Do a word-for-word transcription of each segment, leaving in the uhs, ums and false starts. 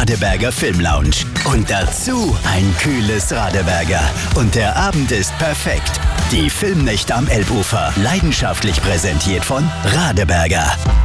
Radeberger Filmlounge. Und dazu ein kühles Radeberger. Und der Abend ist perfekt. Die Filmnächte am Elbufer. Leidenschaftlich präsentiert von Radeberger.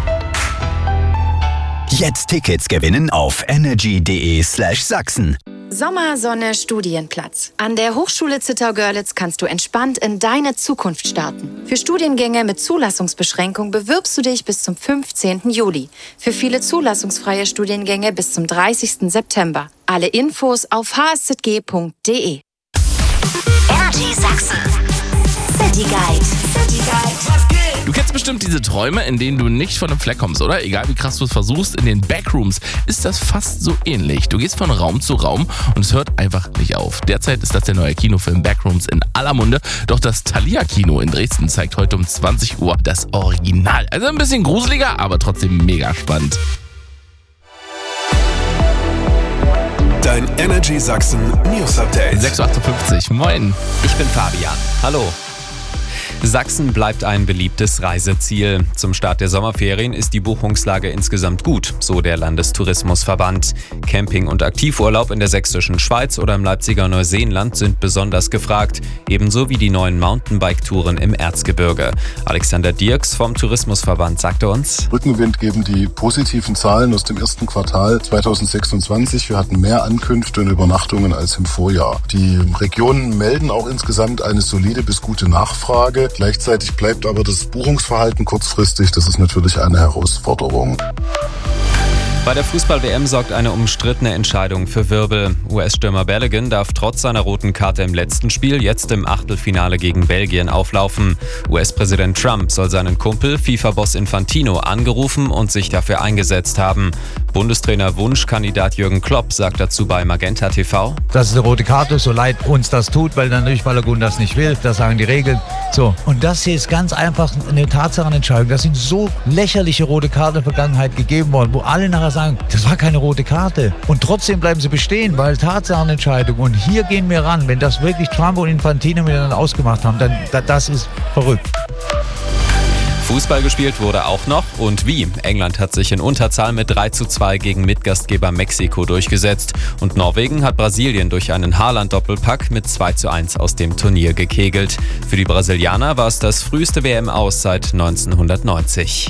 Jetzt Tickets gewinnen auf energy.de slash Sachsen. Sommersonne Studienplatz. An der Hochschule Zittau-Görlitz kannst du entspannt in deine Zukunft starten. Für Studiengänge mit Zulassungsbeschränkung bewirbst du dich bis zum fünfzehnten Juli. Für viele zulassungsfreie Studiengänge bis zum dreißigsten September. Alle Infos auf h s z g punkt d e. Energy Sachsen. City Guide. City Guide. Du kennst bestimmt diese Träume, in denen du nicht von einem Fleck kommst, oder? Egal wie krass du es versuchst, in den Backrooms ist das fast so ähnlich. Du gehst von Raum zu Raum und es hört einfach nicht auf. Derzeit ist das der neue Kinofilm Backrooms in aller Munde. Doch das Thalia-Kino in Dresden zeigt heute um zwanzig Uhr das Original. Also ein bisschen gruseliger, aber trotzdem mega spannend. Dein Energy Sachsen News Update. sechs Uhr achtundfünfzig, moin. Ich bin Fabian. Hallo. Sachsen bleibt ein beliebtes Reiseziel. Zum Start der Sommerferien ist die Buchungslage insgesamt gut, so der Landestourismusverband. Camping- und Aktivurlaub in der sächsischen Schweiz oder im Leipziger Neuseenland sind besonders gefragt, ebenso wie die neuen Mountainbike-Touren im Erzgebirge. Alexander Dirks vom Tourismusverband sagte uns: Rückenwind geben die positiven Zahlen aus dem ersten Quartal zweitausendsechsundzwanzig. Wir hatten mehr Ankünfte und Übernachtungen als im Vorjahr. Die Regionen melden auch insgesamt eine solide bis gute Nachfrage. Gleichzeitig bleibt aber das Buchungsverhalten kurzfristig. Das ist natürlich eine Herausforderung. Bei der Fußball-W M sorgt eine umstrittene Entscheidung für Wirbel. U S-Stürmer Balogun darf trotz seiner roten Karte im letzten Spiel jetzt im Achtelfinale gegen Belgien auflaufen. U S-Präsident Trump soll seinen Kumpel FIFA-Boss Infantino angerufen und sich dafür eingesetzt haben. Bundestrainer-Wunschkandidat Jürgen Klopp sagt dazu bei Magenta T V: Das ist eine rote Karte, so leid uns das tut, weil natürlich Balogun das nicht will. Das sagen die Regeln. So. Und das hier ist ganz einfach eine Tatsachenentscheidung. Das sind so lächerliche rote Karten in der Vergangenheit gegeben worden, wo alle nachher sagen, das war keine rote Karte. Und trotzdem bleiben sie bestehen, weil Tatsachenentscheidung. Und hier gehen wir ran. Wenn das wirklich Trump und Infantino miteinander ausgemacht haben, dann das ist verrückt. Fußball gespielt wurde auch noch und wie. England hat sich in Unterzahl mit drei zu zwei gegen Mitgastgeber Mexiko durchgesetzt und Norwegen hat Brasilien durch einen Haaland-Doppelpack mit zwei zu eins aus dem Turnier gekegelt. Für die Brasilianer war es das früheste W M-Aus seit neunzehnhundertneunzig.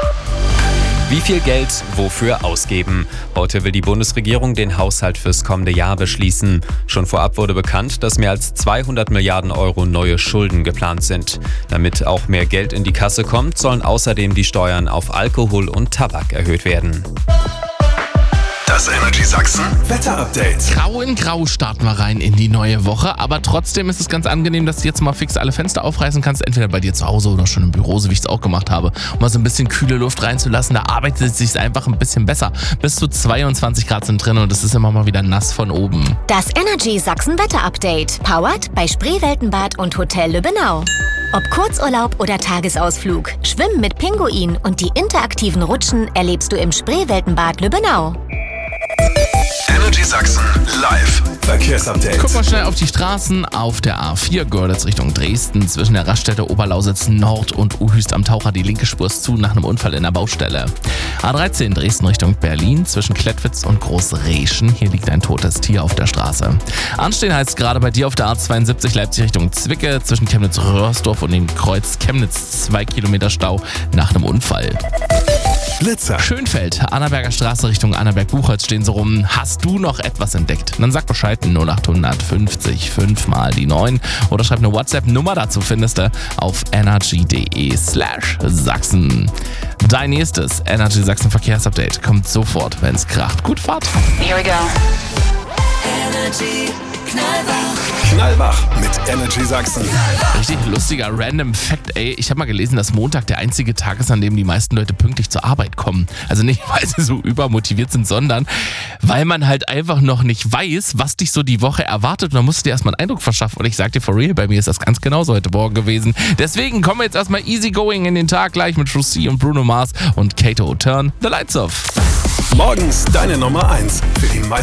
Wie viel Geld wofür ausgeben? Heute will die Bundesregierung den Haushalt fürs kommende Jahr beschließen. Schon vorab wurde bekannt, dass mehr als zweihundert Milliarden Euro neue Schulden geplant sind. Damit auch mehr Geld in die Kasse kommt, sollen außerdem die Steuern auf Alkohol und Tabak erhöht werden. Das Energy Sachsen Wetter Update. Grau in Grau starten wir rein in die neue Woche, aber trotzdem ist es ganz angenehm, dass du jetzt mal fix alle Fenster aufreißen kannst, entweder bei dir zu Hause oder schon im Büro, so wie ich es auch gemacht habe, um mal so ein bisschen kühle Luft reinzulassen. Da arbeitet es sich einfach ein bisschen besser. Bis zu zweiundzwanzig Grad sind drin und es ist immer mal wieder nass von oben. Das Energy Sachsen Wetter Update. Powered bei Spreeweltenbad und Hotel Lübbenau. Ob Kurzurlaub oder Tagesausflug, Schwimmen mit Pinguin und die interaktiven Rutschen erlebst du im Spreeweltenbad Lübbenau. Energy Sachsen live Verkehrsupdate. Guck mal schnell auf die Straßen. Auf der A vier Görlitz Richtung Dresden zwischen der Raststätte Oberlausitz Nord und Uhüst am Taucher die linke Spur ist zu nach einem Unfall in der Baustelle. A dreizehn Dresden Richtung Berlin zwischen Klettwitz und Großreschen. Hier liegt ein totes Tier auf der Straße. Anstehen heißt gerade bei dir auf der A zweiundsiebzig Leipzig Richtung Zwicke zwischen Chemnitz-Röhrsdorf und dem Kreuz Chemnitz zwei Kilometer Stau nach einem Unfall. Blitzer. Schönfeld, Annaberger Straße Richtung Annaberg-Buchholz stehen so rum. Hast du noch etwas entdeckt? Dann sag Bescheid, null acht fünfzig fünf mal die neun oder schreib eine WhatsApp-Nummer dazu, findest du auf energy.de slash Sachsen. Dein nächstes Energy Sachsen Verkehrsupdate kommt sofort, wenn es kracht. Gut Fahrt. Here we go. Energy Knallwach. Knallwach mit Energy Sachsen. Richtig lustiger Random Fact, ey. Ich habe mal gelesen, dass Montag der einzige Tag ist, an dem die meisten Leute pünktlich zur Arbeit kommen. Also nicht, weil sie so übermotiviert sind, sondern weil man halt einfach noch nicht weiß, was dich so die Woche erwartet. Und dann musst du dir erstmal einen Eindruck verschaffen. Und ich sag dir for real, bei mir ist das ganz genauso heute Morgen gewesen. Deswegen kommen wir jetzt erstmal easy going in den Tag, gleich mit Jussi und Bruno Mars und Kato. Turn the lights off. Morgens deine Nummer eins für die meisten